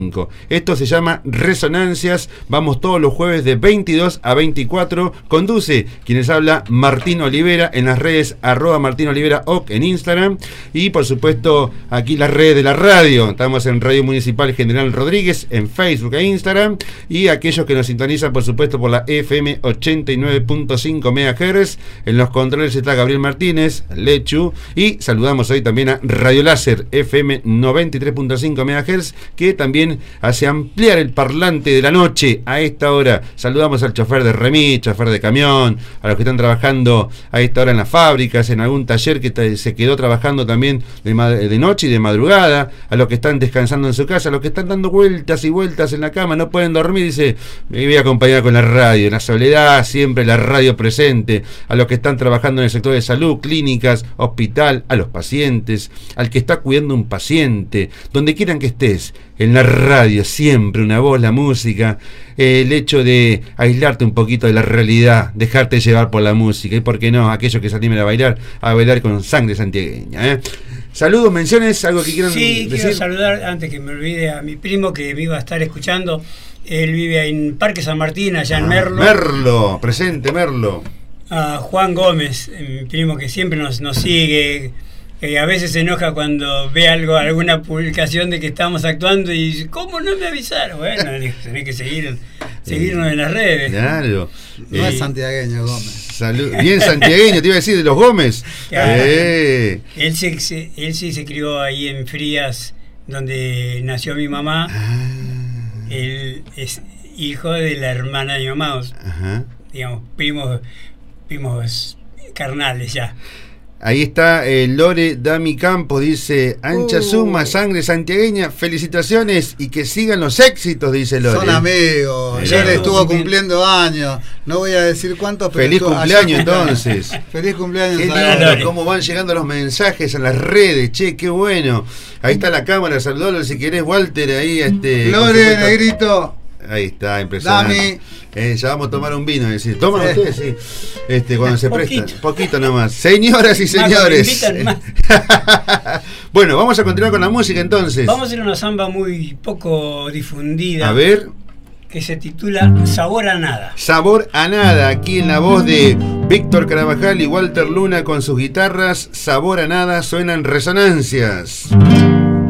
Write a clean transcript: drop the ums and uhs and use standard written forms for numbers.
Esto se llama Resonancias. Vamos todos los jueves de 22 a 24. Conduce quienes habla Martín Olivera en las redes @MartínOliveraOc en Instagram. Y por supuesto aquí las redes de la radio. Estamos en Radio Municipal General Rodríguez en Facebook e Instagram. Y aquellos que nos sintonizan por supuesto por la FM 89.5 MHz. En los controles está Gabriel Martínez, Lechu. Y saludamos hoy también a Radio Láser FM 93.5 MHz, que también hace ampliar el parlante de la noche a esta hora. Saludamos al chofer de remis, chofer de camión, a los que están trabajando a esta hora en las fábricas, en algún taller que se quedó trabajando también de noche y de madrugada, a los que están descansando en su casa, a los que están dando vueltas y vueltas en la cama, no pueden dormir, dice, me voy a acompañar con la radio, en la soledad siempre la radio presente, a los que están trabajando en el sector de salud, clínicas, hospital, a los pacientes, al que está cuidando un paciente, donde quieran que estés, en la radio, siempre una voz, la música, el hecho de aislarte un poquito de la realidad, dejarte llevar por la música, y por qué no, aquellos que se animen a bailar con sangre santiagueña. Saludos, menciones, algo que quieran decir. Quiero saludar, antes que me olvide, a mi primo que me iba a estar escuchando. Él vive en Parque San Martín, allá en Merlo. Merlo, presente, Merlo. A Juan Gómez, mi primo que siempre nos sigue. A veces se enoja cuando ve alguna publicación de que estamos actuando y dice, ¿cómo no me avisaron? Bueno, tenés que seguirnos en las redes. Claro. No es santiagueño, Gómez. Bien santiagueño, te iba a decir, de los Gómez. Claro. Él sí se crió ahí en Frías, donde nació mi mamá. Él es hijo de la hermana de mi mamá. Digamos, primos carnales ya. Ahí está Lore Dami Campos, dice, ancha suma, sangre santiagueña, felicitaciones y que sigan los éxitos, dice Lore. Son amigos, ayer estuvo cumpliendo años, no voy a decir cuántos, pero feliz cumpleaños entonces. Feliz cumpleaños. Qué lindo, cómo van llegando los mensajes en las redes, che, qué bueno. Ahí está la cámara, saludalo si querés, Walter, ahí Lore, negrito. Ahí está, impresionante. Ya vamos a tomar un vino, decir, toman ustedes, sí. Cuando se presta, poquito nomás. Señoras y señores. Bueno, vamos a continuar con la música entonces. Vamos a hacer una samba muy poco difundida. A ver. Que se titula Sabor a Nada. Sabor a Nada, aquí en la voz de Víctor Carabajal y Walter Luna con sus guitarras. Sabor a Nada, suenan Resonancias.